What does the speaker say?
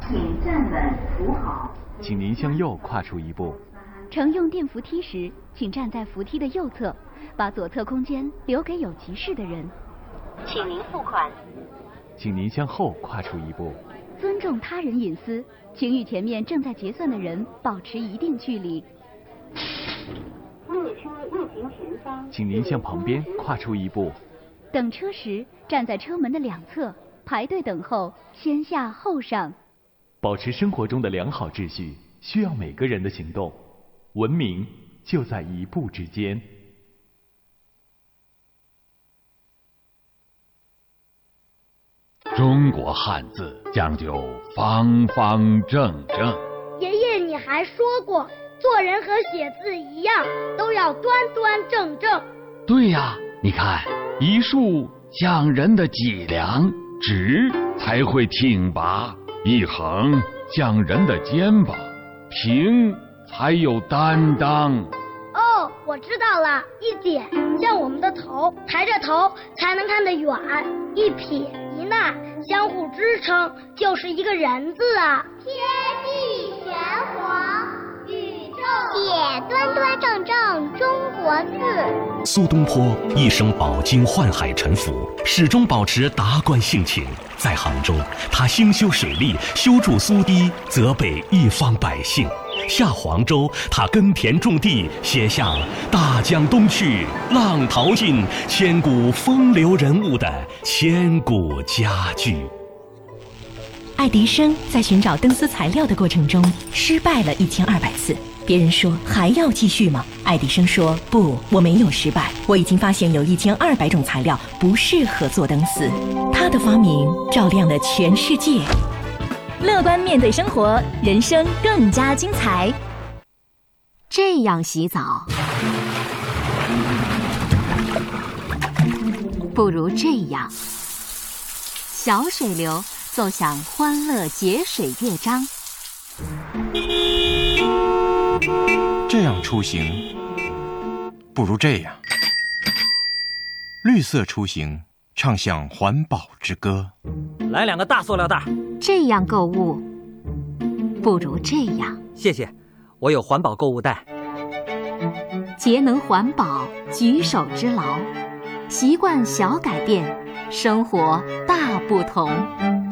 请站稳扶好。 请您向右跨出一步。 乘用电扶梯时，请站在扶梯的右侧，把左侧空间留给有急事的人。 请您付款。 请您向后跨出一步。 尊重他人隐私，请与前面正在结算的人保持一定距离。 列车运行前方， 请您向旁边跨出一步。 等车时，站在车门的两侧，排队等候，先下后上。 保持生活中的良好秩序，需要每个人的行动。文明就在一步之间。 中国汉字讲究方方正正。 爷爷，你还说过，做人和写字一样，都要端端正正。 对呀，你看，一竖像人的脊梁，直才会挺拔；一横像人的肩膀，平才有担当。 哦，我知道了，一点像我们的头，抬着头才能看得远；一撇一捺相互支撑，就是一个人字啊。 天地玄黄，宇宙写端端正正中国字。 苏东坡一生饱经宦海沉浮，始终保持达观性情。在杭州，他兴修水利，修筑苏堤，泽北一方百姓；下黄州，他耕田种地，写下“大江东去，浪淘尽，千古风流人物”的千古佳句。 爱迪生在寻找灯丝材料的过程中失败了1200次。别人说还要继续吗？爱迪生说不，我没有失败，我已经发现有1200种材料不适合做灯丝。他的发明照亮了全世界。 乐观面对生活，人生更加精彩。这样洗澡，不如这样。小水流奏响欢乐节水乐章。 这样出行，不如这样。绿色出行，唱响环保之歌。 来2个大塑料袋。 这样购物，不如这样。 谢谢，我有环保购物袋。 节能环保，举手之劳，习惯小改变，生活大不同。